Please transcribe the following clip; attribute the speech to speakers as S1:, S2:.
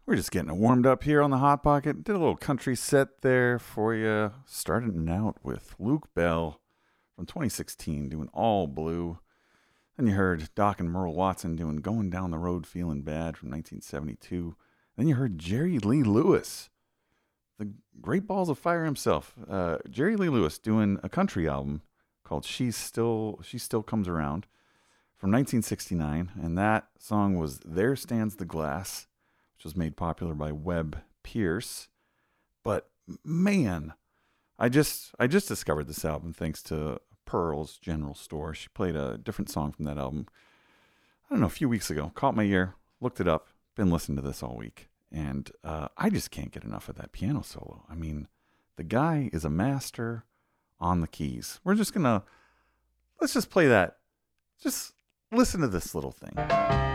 S1: We're just getting it warmed up here on the Hot Pocket. Did a little country set there for you. Starting out with Luke Bell from 2016 doing All Blue. Then you heard Doc and Merle Watson doing Going Down the Road Feeling Bad from 1972. Then you heard Jerry Lee Lewis, the Great Balls of Fire himself. Jerry Lee Lewis doing a country album called She Still Comes Around from 1969. And that song was There Stands the Glass, which was made popular by Webb Pierce. But man, I just discovered this album thanks to Pearl's General Store. She played a different song from that album, I don't know, a few weeks ago. Caught my ear, looked it up, been listening to this all week. And I just can't get enough of that piano solo. I mean, the guy is a master on the keys. Let's just play that. Just listen to this little thing.